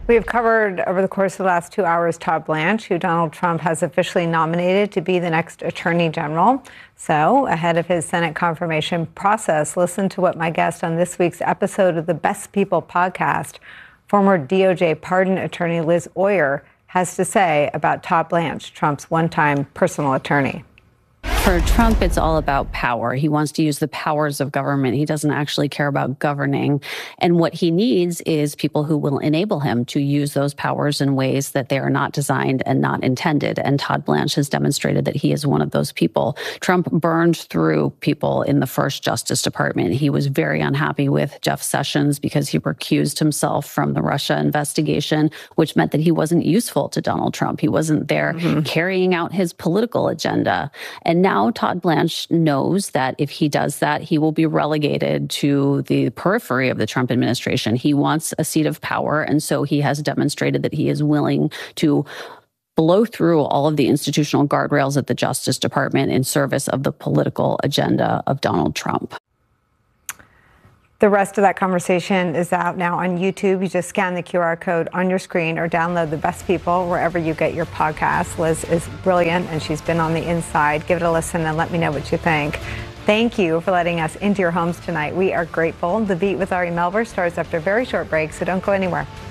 We have covered over the course of the last 2 hours Todd Blanche, who Donald Trump has officially nominated to be the next Attorney General. So, ahead of his Senate confirmation process, listen to what my guest on this week's episode of the Best People podcast, former DOJ pardon attorney Liz Oyer, has to say about Todd Blanche, Trump's one-time personal attorney. For Trump, it's all about power. He wants to use the powers of government. He doesn't actually care about governing. And what he needs is people who will enable him to use those powers in ways that they are not designed and not intended. And Todd Blanche has demonstrated that he is one of those people. Trump burned through people in the first Justice Department. He was very unhappy with Jeff Sessions because he recused himself from the Russia investigation, which meant that he wasn't useful to Donald Trump. He wasn't there carrying out his political agenda. And now Todd Blanche knows that if he does that, he will be relegated to the periphery of the Trump administration. He wants a seat of power, and so he has demonstrated that he is willing to blow through all of the institutional guardrails at the Justice Department in service of the political agenda of Donald Trump. The rest of that conversation is out now on YouTube. You just scan the QR code on your screen or download The Best People wherever you get your podcasts. Liz is brilliant, and she's been on the inside. Give it a listen and let me know what you think. Thank you for letting us into your homes tonight. We are grateful. The Beat with Ari Melber starts after a very short break, so don't go anywhere.